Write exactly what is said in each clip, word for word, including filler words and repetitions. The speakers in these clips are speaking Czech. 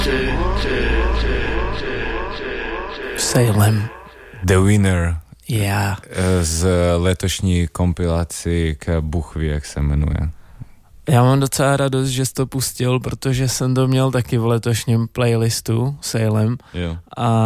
Salem. The Winner. Yeah. Z letošní kompilaci k Bůh ví, jak se jmenuje. Já mám docela radost, že jsi to pustil, protože jsem to měl taky v letošním playlistu Salem. Jo. A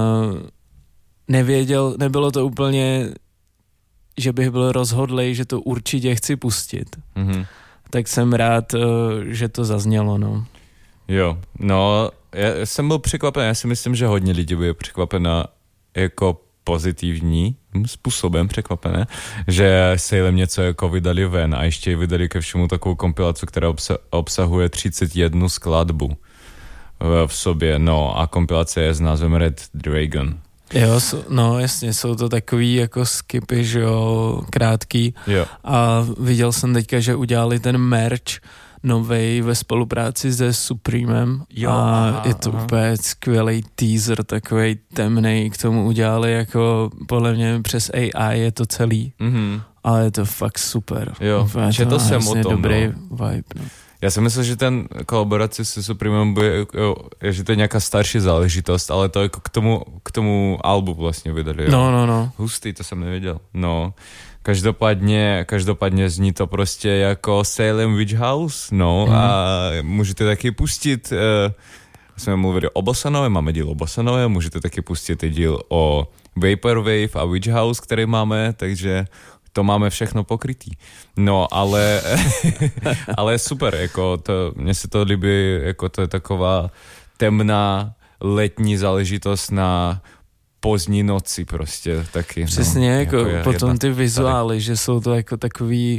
nevěděl, nebylo to úplně, že bych byl rozhodlej, že to určitě chci pustit. Mm-hmm. Tak jsem rád, že to zaznělo, no. Jo, no, já jsem byl překvapen, já si myslím, že hodně lidí bude překvapena jako pozitivní způsobem překvapené, že Salem něco jako vydali ven a ještě vydali ke všemu takovou kompilaci, která obsa- obsahuje třicet jedna skladbu v sobě, no a kompilace je s názvem Red Dragon. Jo, no jasně, jsou to takový jako skipy, že jo, krátký. Jo. A viděl jsem teďka, že udělali ten merch novej ve spolupráci se Supremem. Jo, a aha, je to aha. úplně skvělý teaser, takovej temnej, k tomu udělali jako podle mě přes A I je to celý. Mm-hmm. Ale je to fakt super. Jo, Úplně četl to má jsem o hrozně tom, dobrý no. vibe, no. Já si myslím, že ten kolaborace se Supremem bude, jo, že to je nějaká starší záležitost, ale to jako k tomu, k tomu albu vlastně vydali. Jo. No, no, no. Hustý, to jsem nevěděl. No, každopádně, každopádně zní to prostě jako Salem Witch House, no, mm. a můžete taky pustit, uh, jsme mluvili o Bossanové, máme díl o Bossanové, můžete taky pustit i díl o Vaporwave a Witch House, který máme, takže to máme všechno pokrytý. No, ale, ale super, jako to, mně se to líbí, jako to je taková temná letní záležitost na pozdní noci prostě taky. Přesně, no, jako, jako potom ty vizuály, tady. Že jsou to jako takový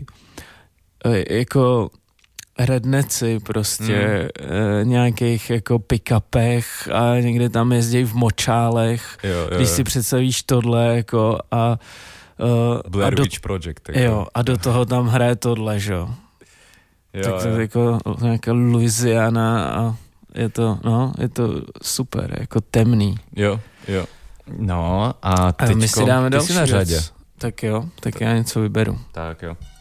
jako redneci prostě, mm. e, nějakých jako pick-upech a někde tam jezdí v močálech, jo, jo, když jo. si představíš tohle jako a Uh, Blair do, Witch Project. Tak jo, a do toho tam hraje tohle, že jo. Tak to je jako nějaká Louisiana a je to, no, je to super, jako temný. Jo, jo. No a teďko, a my si dáme ty další jsi na řadě. věc. Tak jo, tak já něco vyberu. Tak jo.